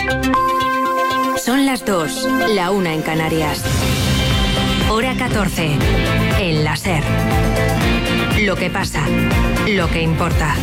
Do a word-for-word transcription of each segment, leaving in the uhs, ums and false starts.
Son las dos, la una en Canarias. Hora catorce, en la SER. Lo que pasa, lo que importa.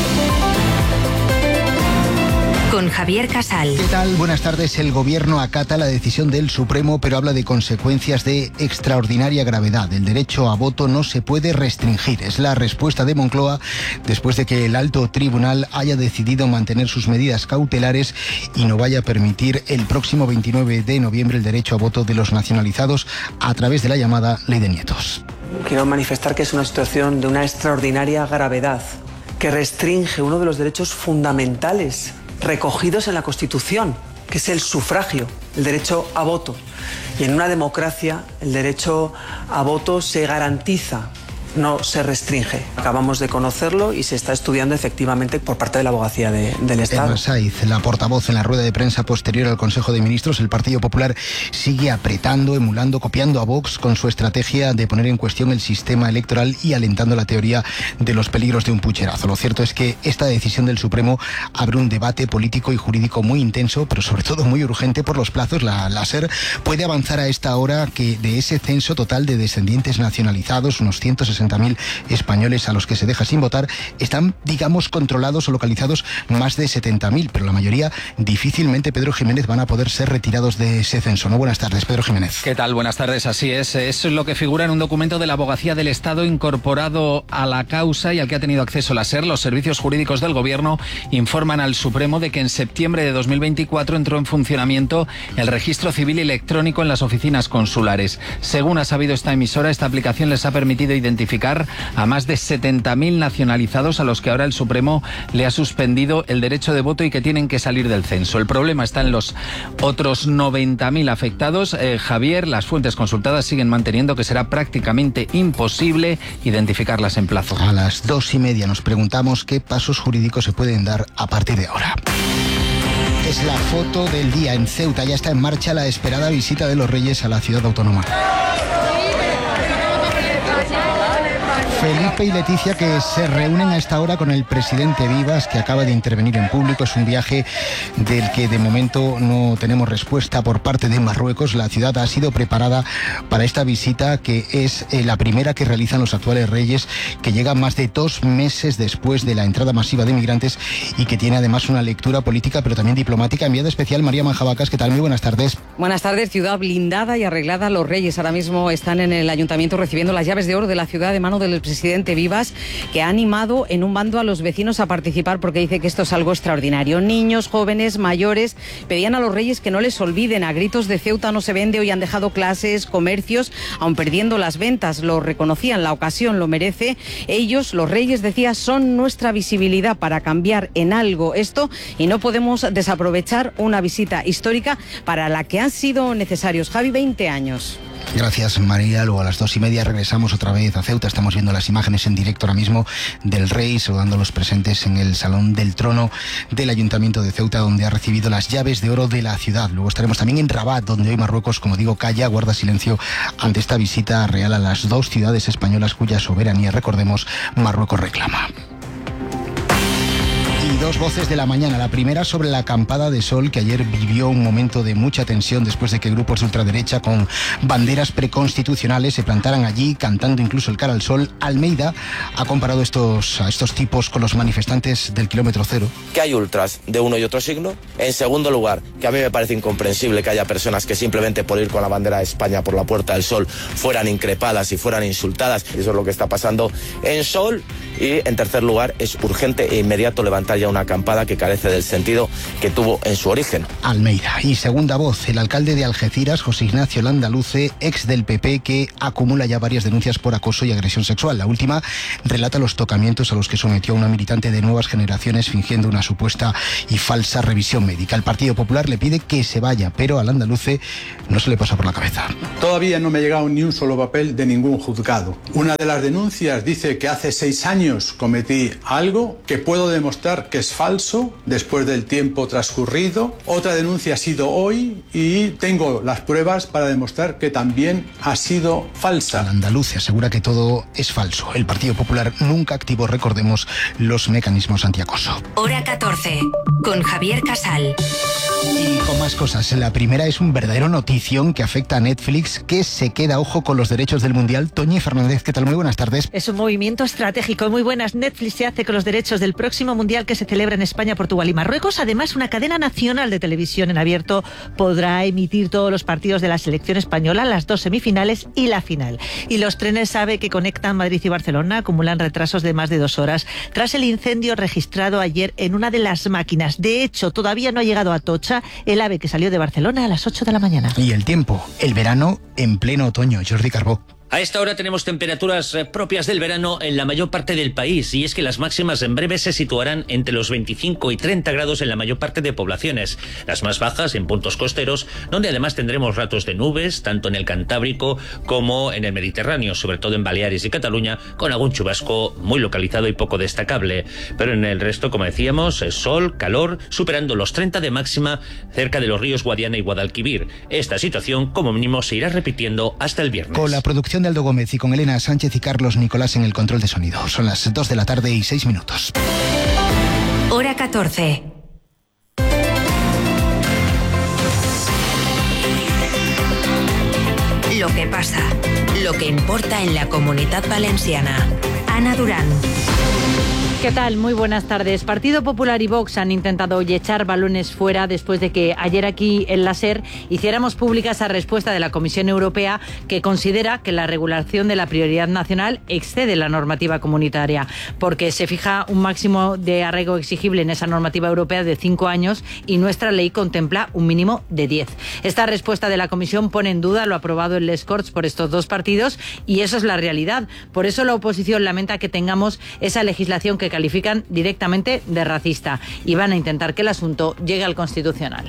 Con Javier Casal. ¿Qué tal? Buenas tardes. El Gobierno acata la decisión del Supremo, pero habla de consecuencias de extraordinaria gravedad. El derecho a voto no se puede restringir. Es la respuesta de Moncloa después de que el alto tribunal haya decidido mantener sus medidas cautelares y no vaya a permitir el próximo veintinueve de noviembre el derecho a voto de los nacionalizados a través de la llamada Ley de Nietos. Quiero manifestar que es una situación de una extraordinaria gravedad que restringe uno de los derechos fundamentales recogidos en la Constitución, que es el sufragio, el derecho a voto. Y en una democracia el derecho a voto se garantiza, no se restringe. Acabamos de conocerlo y se está estudiando efectivamente por parte de la Abogacía de, del Estado. Emma Saiz, la portavoz en la rueda de prensa posterior al Consejo de Ministros, el Partido Popular sigue apretando, emulando, copiando a Vox con su estrategia de poner en cuestión el sistema electoral y alentando la teoría de los peligros de un pucherazo. Lo cierto es que esta decisión del Supremo abre un debate político y jurídico muy intenso, pero sobre todo muy urgente por los plazos. La, la SER puede avanzar a esta hora que de ese censo total de descendientes nacionalizados, unos ciento sesenta mil españoles a los que se deja sin votar, están, digamos, controlados o localizados más de setenta mil, pero la mayoría difícilmente, Pedro Jiménez, van a poder ser retirados de ese censo. ¿No? Buenas tardes, Pedro Jiménez. ¿Qué tal? Buenas tardes, así es. Eso es lo que figura en un documento de la Abogacía del Estado incorporado a la causa y al que ha tenido acceso la SER. Los servicios jurídicos del Gobierno informan al Supremo de que en septiembre de dos mil veinticuatro entró en funcionamiento el registro civil electrónico en las oficinas consulares. Según ha sabido esta emisora, esta aplicación les ha permitido identificar a más de setenta mil nacionalizados a los que ahora el Supremo le ha suspendido el derecho de voto y que tienen que salir del censo. El problema está en los otros noventa mil afectados. Eh, Javier, las fuentes consultadas siguen manteniendo que será prácticamente imposible identificarlas en plazo. A las dos y media nos preguntamos qué pasos jurídicos se pueden dar a partir de ahora. Es la foto del día en Ceuta. Ya está en marcha la esperada visita de los Reyes a la ciudad autónoma. Felipe y Leticia, que se reúnen a esta hora con el presidente Vivas, que acaba de intervenir en público. Es un viaje del que de momento no tenemos respuesta por parte de Marruecos. La ciudad ha sido preparada para esta visita, que es eh, la primera que realizan los actuales reyes, que llega más de dos meses después de la entrada masiva de migrantes y que tiene además una lectura política, pero también diplomática. Enviada especial, María Manjabacas, ¿qué tal? Muy buenas tardes. Buenas tardes. Ciudad blindada y arreglada. Los reyes ahora mismo están en el ayuntamiento recibiendo las llaves de oro de la ciudad de mano del presidente Vivas, que ha animado en un bando a los vecinos a participar porque dice que esto es algo extraordinario. Niños, jóvenes, mayores pedían a los reyes que no les olviden. A gritos de Ceuta no se vende. Hoy han dejado clases, comercios, aun perdiendo las ventas. Lo reconocían, la ocasión lo merece. Ellos, los reyes, decía, son nuestra visibilidad para cambiar en algo esto y no podemos desaprovechar una visita histórica para la que han sido necesarios, Javi, veinte años. Gracias, María. Luego a las dos y media regresamos otra vez a Ceuta. Estamos viendo las imágenes en directo ahora mismo del rey saludando a los presentes en el Salón del Trono del Ayuntamiento de Ceuta, donde ha recibido las llaves de oro de la ciudad. Luego estaremos también en Rabat, donde hoy Marruecos, como digo, calla, guarda silencio ante esta visita real a las dos ciudades españolas cuya soberanía, recordemos, Marruecos reclama. Y dos voces de la mañana. La primera sobre la acampada de Sol, que ayer vivió un momento de mucha tensión después de que grupos de ultraderecha con banderas preconstitucionales se plantaran allí, cantando incluso el Cara al Sol. Almeida ha comparado estos, a estos tipos con los manifestantes del kilómetro cero. Que hay ultras de uno y otro signo. En segundo lugar, que a mí me parece incomprensible que haya personas que simplemente por ir con la bandera de España por la Puerta del Sol fueran increpadas y fueran insultadas. Eso es lo que está pasando en Sol. Y en tercer lugar, es urgente e inmediato levantar ya una acampada que carece del sentido que tuvo en su origen. Almeida. Y segunda voz, el alcalde de Algeciras, José Ignacio Landaluce, ex del P P, que acumula ya varias denuncias por acoso y agresión sexual. La última relata los tocamientos a los que sometió a una militante de Nuevas Generaciones fingiendo una supuesta y falsa revisión médica. El Partido Popular le pide que se vaya, pero al Landaluce no se le pasa por la cabeza. Todavía no me ha llegado ni un solo papel de ningún juzgado. Una de las denuncias dice que hace seis años cometí algo que puedo demostrar que es falso después del tiempo transcurrido. Otra denuncia ha sido hoy y tengo las pruebas para demostrar que también ha sido falsa. El andaluz asegura que todo es falso. El Partido Popular nunca activó, recordemos, los mecanismos antiacoso. Hora catorce, con Javier Casal. Y con más cosas. La primera es un verdadero notición que afecta a Netflix, que se queda, ojo, con los derechos del Mundial. Toñi Fernández, ¿qué tal? Muy buenas tardes. Es un movimiento estratégico. Muy buenas. Netflix se hace con los derechos del próximo Mundial que se celebra en España, Portugal y Marruecos. Además, una cadena nacional de televisión en abierto podrá emitir todos los partidos de la selección española, las dos semifinales y la final. Y los trenes AVE que conectan Madrid y Barcelona acumulan retrasos de más de dos horas tras el incendio registrado ayer en una de las máquinas. De hecho, todavía no ha llegado a Atocha el AVE que salió de Barcelona a las ocho de la mañana. Y el tiempo, el verano en pleno otoño. Jordi Carbó. A esta hora tenemos temperaturas propias del verano en la mayor parte del país, y es que las máximas en breve se situarán entre los veinticinco y treinta grados en la mayor parte de poblaciones. Las más bajas en puntos costeros, donde además tendremos ratos de nubes, tanto en el Cantábrico como en el Mediterráneo, sobre todo en Baleares y Cataluña, con algún chubasco muy localizado y poco destacable. Pero en el resto, como decíamos, sol, calor, superando los treinta de máxima cerca de los ríos Guadiana y Guadalquivir. Esta situación, como mínimo, se irá repitiendo hasta el viernes. Con la producción de Aldo Gómez y con Elena Sánchez y Carlos Nicolás en el control de sonido. Son las dos de la tarde y seis minutos. Hora catorce. Lo que pasa, lo que importa en la Comunidad Valenciana. Ana Durán. ¿Qué tal? Muy buenas tardes. Partido Popular y Vox han intentado hoy echar balones fuera después de que ayer aquí en la SER hiciéramos pública esa respuesta de la Comisión Europea, que considera que la regulación de la prioridad nacional excede la normativa comunitaria, porque se fija un máximo de arraigo exigible en esa normativa europea de cinco años y nuestra ley contempla un mínimo de diez. Esta respuesta de la Comisión pone en duda lo aprobado en les Corts por estos dos partidos, y eso es la realidad. Por eso la oposición lamenta que tengamos esa legislación que califican directamente de racista, y van a intentar que el asunto llegue al Constitucional.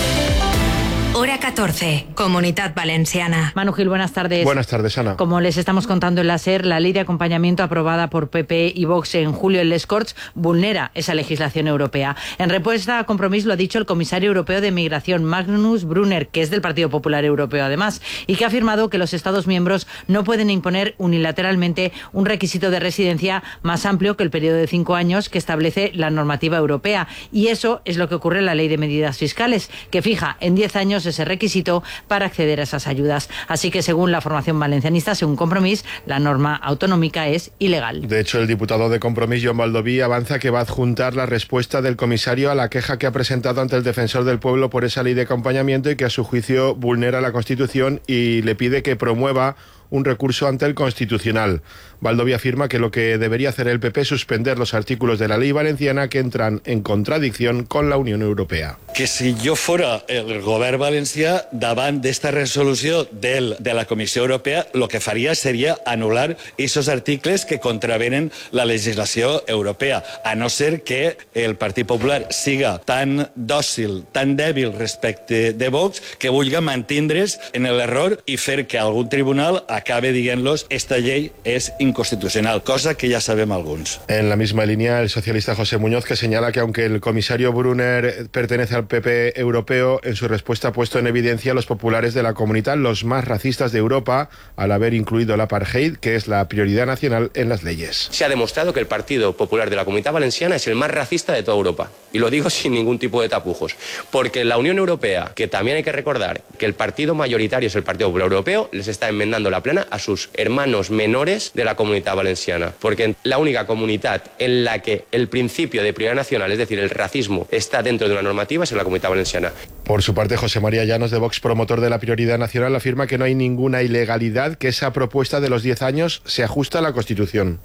Hora catorce, Comunidad Valenciana. Manu Gil, buenas tardes. Buenas tardes, Ana. Como les estamos contando en la SER, la ley de acompañamiento aprobada por P P y Vox en julio en les Corts vulnera esa legislación europea. En respuesta a Compromís lo ha dicho el comisario europeo de Migración, Magnus Brunner, que es del Partido Popular Europeo además, y que ha afirmado que los Estados miembros no pueden imponer unilateralmente un requisito de residencia más amplio que el periodo de cinco años que establece la normativa europea. Y eso es lo que ocurre en la ley de medidas fiscales, que fija en diez años ese requisito para acceder a esas ayudas. Así que, según la formación valencianista, según Compromís, la norma autonómica es ilegal. De hecho, el diputado de Compromís, Joan Baldoví, avanza que va a adjuntar la respuesta del comisario a la queja que ha presentado ante el Defensor del Pueblo por esa ley de acompañamiento, y que a su juicio vulnera la Constitución, y le pide que promueva un recurso ante el Constitucional. Baldoví afirma que lo que debería hacer el P P es suspender los artículos de la ley valenciana que entran en contradicción con la Unión Europea. Que si jo fora el govern valencià, davant d'esta resolució del, de la Comissió Europea, el que faria seria anul·lar esos articles que contravenen la legislació europea, a no ser que el Partit Popular siga tan dòcil, tan dèbil respecte de Vox, que vulga mantindre's en l'error i fer que algun tribunal acabe dient-los esta llei és inconstitucional, cosa que ya sabemos algunos. En la misma línea, el socialista José Muñoz, que señala que aunque el comisario Brunner pertenece al P P europeo, en su respuesta ha puesto en evidencia a los populares de la comunidad, los más racistas de Europa, al haber incluido el apartheid, que es la prioridad nacional, en las leyes. Se ha demostrado que el Partido Popular de la Comunidad Valenciana es el más racista de toda Europa. Y lo digo sin ningún tipo de tapujos. Porque la Unión Europea, que también hay que recordar que el partido mayoritario es el Partido Popular Europeo, les está enmendando la plana a sus hermanos menores de la Comunidad Valenciana. Porque la única comunidad en la que el principio de prioridad nacional, es decir, el racismo, está dentro de una normativa es en la Comunidad Valenciana. Por su parte, José María Llanos, de Vox, promotor de la prioridad nacional, afirma que no hay ninguna ilegalidad, que esa propuesta de los diez años se ajusta a la Constitución.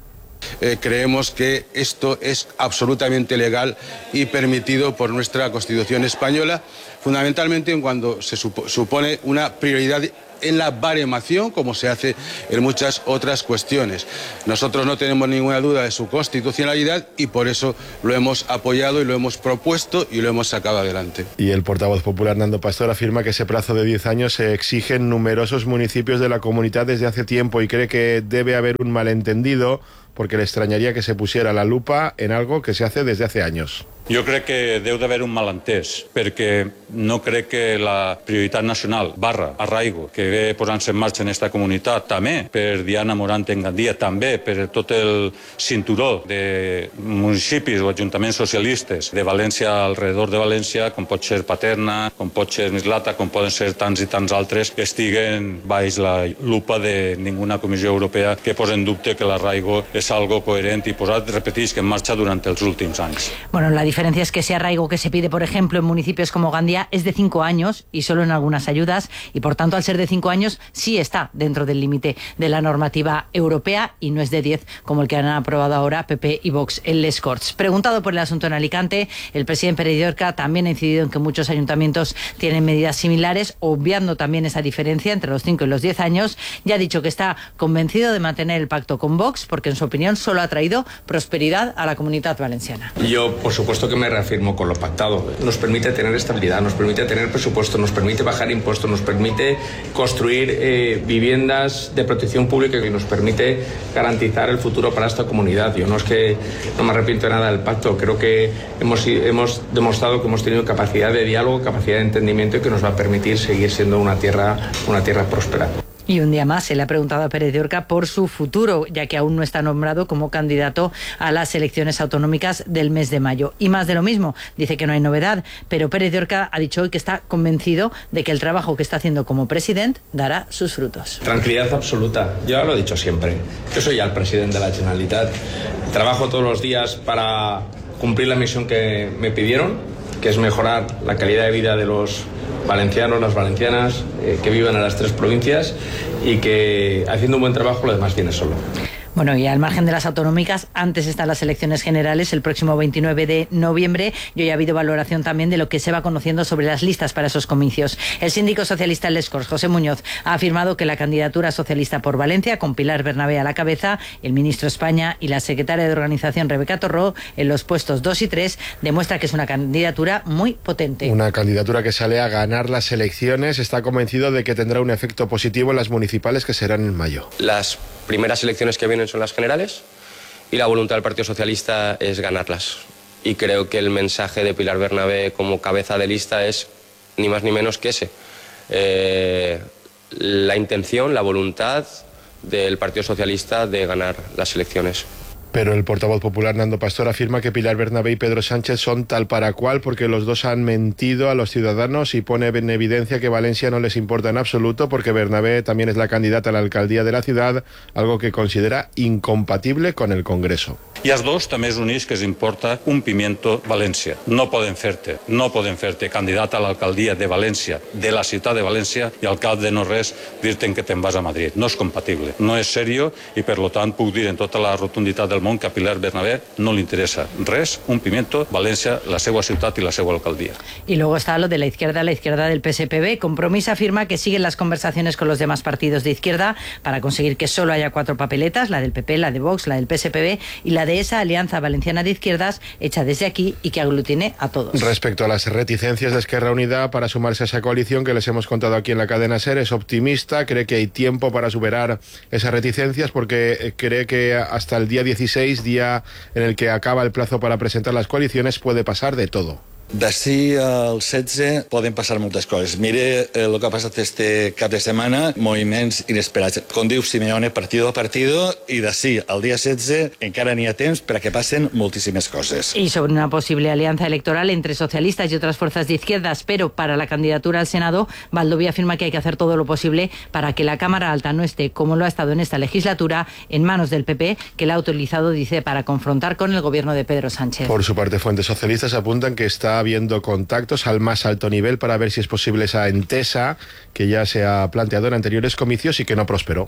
Eh, creemos que esto es absolutamente legal y permitido por nuestra Constitución española, fundamentalmente cuando se supo, supone una prioridad en la baremación, como se hace en muchas otras cuestiones. Nosotros no tenemos ninguna duda de su constitucionalidad y por eso lo hemos apoyado y lo hemos propuesto y lo hemos sacado adelante. Y el portavoz popular Nando Pastor afirma que ese plazo de diez años se exige en numerosos municipios de la comunidad desde hace tiempo, y cree que debe haber un malentendido, porque le extrañaría que se pusiera la lupa en algo que se hace desde hace años. Jo crec que deu d'haver un malentès, perquè no crec que la prioritat nacional barra arraigo que ve posant-se en marxa en aquesta comunitat, també per Diana Morante en Gandia, també per tot el cinturó de municipis o ajuntaments socialistes de València, alrededor de València, com pot ser Paterna, com pot ser Mislata, com poden ser tants i tants altres, que estiguen baix la lupa de ninguna comissió europea que posa en dubte que l'arraigo és algo coherent i posat, repetís, que en marxa durant els últims anys. Bueno, la diferencia es que ese arraigo que se pide, por ejemplo, en municipios como Gandia es de cinco años y solo en algunas ayudas, y por tanto, al ser de cinco años, sí está dentro del límite de la normativa europea y no es de diez, como el que han aprobado ahora P P y Vox en Les Corts. Preguntado por el asunto en Alicante, el presidente Pere también ha incidido en que muchos ayuntamientos tienen medidas similares, obviando también esa diferencia entre los cinco y los diez años. Ya ha dicho que está convencido de mantener el pacto con Vox, porque en su opinión solo ha traído prosperidad a la Comunidad Valenciana. Yo, por supuesto, que me reafirmo con lo pactado. Nos permite tener estabilidad, nos permite tener presupuesto, nos permite bajar impuestos, nos permite construir eh, viviendas de protección pública y nos permite garantizar el futuro para esta comunidad. Yo no es que no me arrepiento de nada del pacto, creo que hemos, hemos demostrado que hemos tenido capacidad de diálogo, capacidad de entendimiento y que nos va a permitir seguir siendo una tierra, una tierra próspera. Y un día más se le ha preguntado a Pérez de Orca por su futuro, ya que aún no está nombrado como candidato a las elecciones autonómicas del mes de mayo. Y más de lo mismo, dice que no hay novedad, pero Pérez de Orca ha dicho hoy que está convencido de que el trabajo que está haciendo como presidente dará sus frutos. Tranquilidad absoluta, yo ya lo he dicho siempre, yo soy ya el presidente de la Generalitat, trabajo todos los días para cumplir la misión que me pidieron, que es mejorar la calidad de vida de los valencianos, las valencianas eh, que viven en las tres provincias y que haciendo un buen trabajo lo demás viene solo. Bueno, y al margen de las autonómicas, antes están las elecciones generales el próximo veintinueve de noviembre y hoy ha habido valoración también de lo que se va conociendo sobre las listas para esos comicios. El síndico socialista en Les Corts, José Muñoz, ha afirmado que la candidatura socialista por Valencia, con Pilar Bernabé a la cabeza, el ministro España y la secretaria de organización Rebeca Torró en los puestos dos y tres, demuestra que es una candidatura muy potente. Una candidatura que sale a ganar las elecciones. Está convencido de que tendrá un efecto positivo en las municipales que serán en mayo. Las primeras elecciones que vienen son las generales y la voluntad del Partido Socialista es ganarlas. Y creo que el mensaje de Pilar Bernabé como cabeza de lista es ni más ni menos que ese. Eh, la intención, la voluntad del Partido Socialista de ganar las elecciones. Pero el portavoz popular Nando Pastor afirma que Pilar Bernabé y Pedro Sánchez son tal para cual porque los dos han mentido a los ciudadanos y pone en evidencia que Valencia no les importa en absoluto porque Bernabé también es la candidata a la alcaldía de la ciudad, algo que considera incompatible con el Congreso. I als dos també és unís que es importa un pimiento València. No poden fer-te, no poden fer-te candidat a l'alcaldia de València, de la ciutat de València, i al cap de no res dir-te que te'n vas a Madrid. No és compatible, no és serio i per lo tant puc dir en tota la rotunditat del món que a Pilar Bernabé no li interesa res, un pimiento, València, la seva ciutat i la seva alcaldia. Y luego está lo de la izquierda, la izquierda del P S P B. Compromís afirma que siguen las conversaciones con los demás partidos de izquierda para conseguir que solo haya cuatro papeletas, la del P P, la de Vox, la del P S P B y la de esa Alianza Valenciana de Izquierdas hecha desde aquí y que aglutine a todos. Respecto a las reticencias de Esquerra Unida para sumarse a esa coalición que les hemos contado aquí en la cadena SER, es optimista, cree que hay tiempo para superar esas reticencias porque cree que hasta el día dieciséis, día en el que acaba el plazo para presentar las coaliciones, puede pasar de todo. D'ací al setze poden passar moltes coses. Mire eh, el que ha passat este cap de setmana, moviments inesperats. Com diu Simeone, partido a partido, i d'ací al dia setze encara n'hi ha temps per a que passen moltíssimes coses. Y sobre una posible alianza electoral entre socialistas y otras fuerzas de izquierdas, pero para la candidatura al Senado, Baldoví afirma que hay que hacer todo lo posible para que la Cámara Alta no esté, como lo ha estado en esta legislatura, en manos del P P, que la ha utilizado, dice, para confrontar con el gobierno de Pedro Sánchez. Por su parte, fuentes socialistas apuntan que está habiendo contactos al más alto nivel para ver si es posible esa entesa que ya se ha planteado en anteriores comicios y que no prosperó.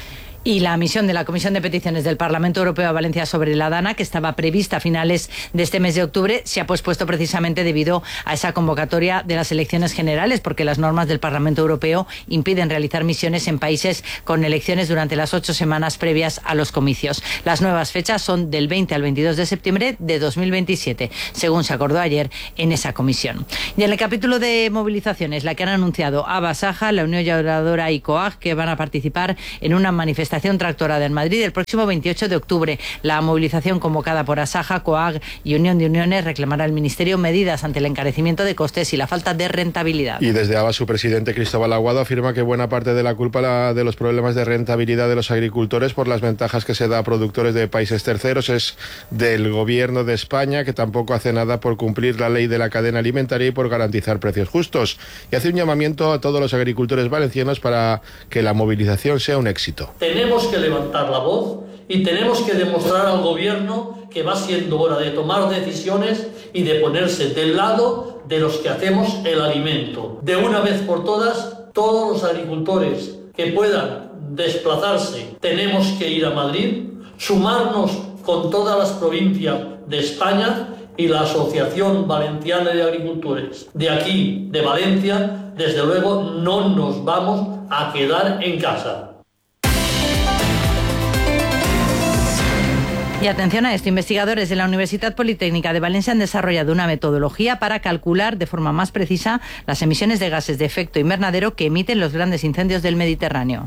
Y la misión de la Comisión de Peticiones del Parlamento Europeo a Valencia sobre la DANA, que estaba prevista a finales de este mes de octubre, se ha pospuesto precisamente debido a esa convocatoria de las elecciones generales, porque las normas del Parlamento Europeo impiden realizar misiones en países con elecciones durante las ocho semanas previas a los comicios. Las nuevas fechas son del veinte al veintidós de septiembre de dos mil veintisiete, según se acordó ayer en esa comisión. Y en el capítulo de movilizaciones, la que han anunciado Abba Saja, la Unión Llauradora y COAG, que van a participar en una manifestación manifestación tractorada en Madrid el próximo veintiocho de octubre. La movilización convocada por Asaja, COAG y Unión de Uniones reclamará al Ministerio medidas ante el encarecimiento de costes y la falta de rentabilidad. Y desde ABA, su presidente Cristóbal Aguado afirma que buena parte de la culpa la de los problemas de rentabilidad de los agricultores por las ventajas que se da a productores de países terceros es del gobierno de España, que tampoco hace nada por cumplir la ley de la cadena alimentaria y por garantizar precios justos. Y hace un llamamiento a todos los agricultores valencianos para que la movilización sea un éxito. Tenemos que levantar la voz y tenemos que demostrar al gobierno que va siendo hora de tomar decisiones y de ponerse del lado de los que hacemos el alimento. De una vez por todas, todos los agricultores que puedan desplazarse, tenemos que ir a Madrid, sumarnos con todas las provincias de España y la Asociación Valenciana de Agricultores. De aquí, de Valencia, desde luego no nos vamos a quedar en casa. Y atención a esto, investigadores de la Universidad Politécnica de Valencia han desarrollado una metodología para calcular de forma más precisa las emisiones de gases de efecto invernadero que emiten los grandes incendios del Mediterráneo.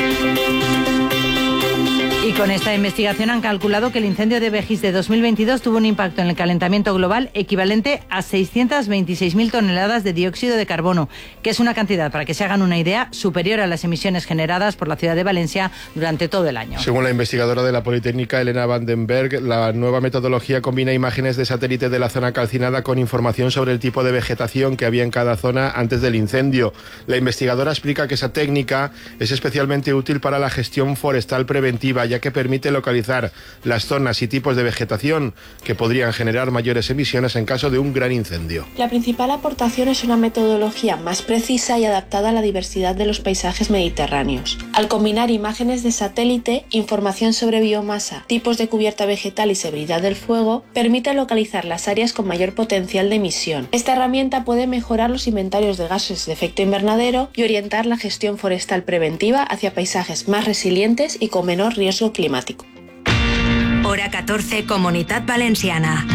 Y con esta investigación han calculado que el incendio de Begís de dos mil veintidós tuvo un impacto en el calentamiento global equivalente a seiscientas veintiséis mil toneladas de dióxido de carbono, que es una cantidad, para que se hagan una idea, superior a las emisiones generadas por la ciudad de Valencia durante todo el año. Según la investigadora de la Politécnica, Elena Vandenberg, la nueva metodología combina imágenes de satélite de la zona calcinada con información sobre el tipo de vegetación que había en cada zona antes del incendio. La investigadora explica que esa técnica es especialmente útil para la gestión forestal preventiva, ya que permite localizar las zonas y tipos de vegetación que podrían generar mayores emisiones en caso de un gran incendio. La principal aportación es una metodología más precisa y adaptada a la diversidad de los paisajes mediterráneos. Al combinar imágenes de satélite, información sobre biomasa, tipos de cubierta vegetal y severidad del fuego, permite localizar las áreas con mayor potencial de emisión. Esta herramienta puede mejorar los inventarios de gases de efecto invernadero y orientar la gestión forestal preventiva hacia paisajes más resilientes y con menor riesgo climático. Hora catorce, Comunitat Valenciana.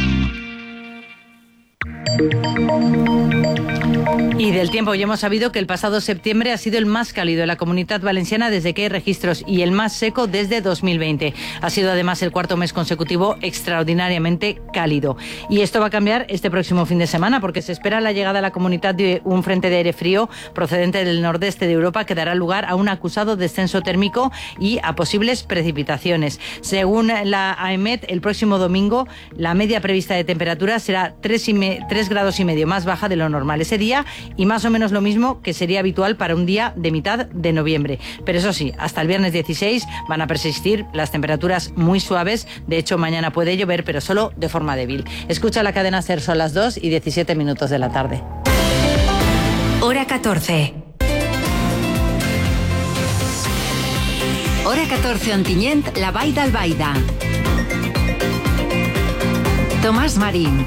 Y del tiempo, ya hemos sabido que el pasado septiembre ha sido el más cálido de la Comunidad Valenciana desde que hay registros y el más seco desde dos mil veinte. Ha sido además el cuarto mes consecutivo extraordinariamente cálido. Y esto va a cambiar este próximo fin de semana porque se espera la llegada a la comunidad de un frente de aire frío procedente del nordeste de Europa que dará lugar a un acusado descenso térmico y a posibles precipitaciones. Según la AEMET, el próximo domingo la media prevista de temperatura será tres grados y medio más baja de lo normal ese día y más o menos lo mismo que sería habitual para un día de mitad de noviembre. Pero eso sí, hasta el viernes dieciséis van a persistir las temperaturas muy suaves. De hecho, mañana puede llover, pero solo de forma débil. Escucha la cadena SER, son las dos y diecisiete minutos de la tarde. Hora catorce. Hora catorce, Ontinyent, la Vall d'Albaida. Tomàs Marín.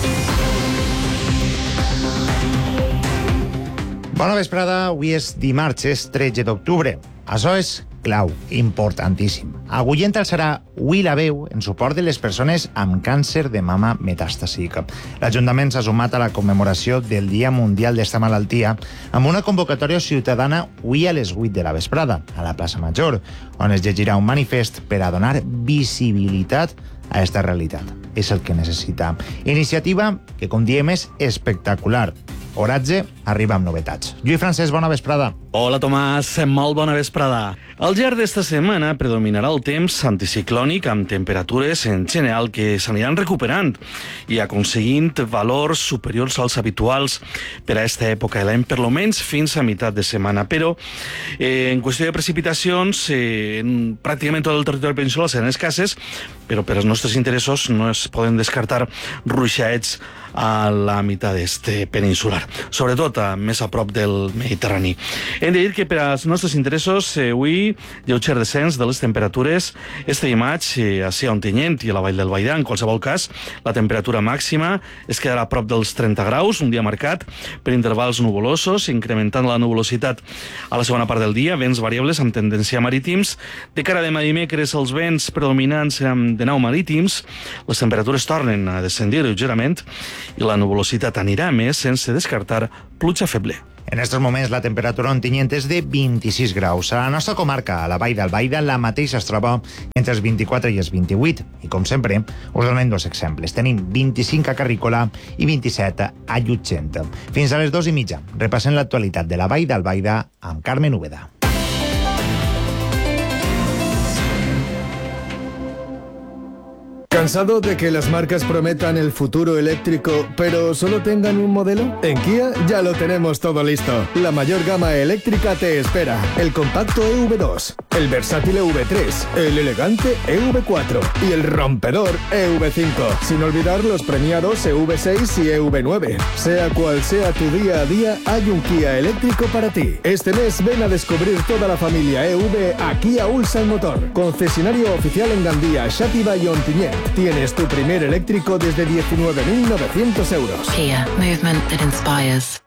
Bona vesprada, avui és dimarts, és tretze d'octubre. Això és clau, importantíssim. Agullent alçarà avui la veu en suport de les persones amb càncer de mama metàstasic. L'Ajuntament s'ha sumat a la commemoració del Dia Mundial d'esta malaltia amb una convocatòria ciutadana avui a les vuit de la vesprada, a la plaça Major, on es llegirà un manifest per a donar visibilitat a esta realitat. És el que necessita. Iniciativa que, com diem, és espectacular. Oratge arriba amb novetats. Lluís Francesc, bona vesprada. Hola, Tomàs. Molt bona vesprada. Al llarg d'esta setmana predominarà el temps anticiclònic amb temperatures en general que s'aniran recuperant i aconseguint valors superiors als habituals per a aquesta època de l'any, per lo menys fins a meitat de setmana. Però eh, en qüestió de precipitacions, eh, en pràcticament tot el territori peninsular seran escasses, però per als nostres interessos no es poden descartar ruixaets a la meitat este peninsular, sobretot a, més a prop del Mediterrani. Hem de dir que per als nostres interessos eh, avui lleuger descens de les temperatures este dimarts eh, a Ontinyent i a la Vall d'Albaida. En qualsevol cas, la temperatura màxima es quedarà a prop dels trenta graus, un dia marcat per intervals nuvolosos, incrementant la nuvolositat a la segona part del dia, vents variables amb tendència a marítims. De cara a demà dimecres, els vents predominants seran de nou marítims, les temperatures tornen a descendir lleugerament i la nuvolositat anirà més sense descartar pluja pluja feble. En estos moments la temperatura a Ontinyent és de vint-i-sis graus. A la nostra comarca, a la Vall d'Albaida, la mateixa es troba entre els vint-i-quatre i els vint-i-vuit. I com sempre, us donem dos exemples. Tenim vint-i-cinc a Carrícola i vint-i-set a Llutxent. Fins a les dues i mitja. Repassem l'actualitat de la Vall d'Albaida amb Carmen Úbeda. ¿Cansado de que las marcas prometan el futuro eléctrico, pero solo tengan un modelo? En Kia ya lo tenemos todo listo. La mayor gama eléctrica te espera. El compacto E V dos, el versátil E V tres, el elegante E V cuatro y el rompedor E V cinco. Sin olvidar los premiados E V seis y E V nueve. Sea cual sea tu día a día, hay un Kia eléctrico para ti. Este mes ven a descubrir toda la familia E V a Kia Ulsan Motor. Concesionario oficial en Gandía, Xàtiva y Ontinyent. Tienes tu primer eléctrico desde diecinueve mil novecientos euros. Kia, movement that inspires.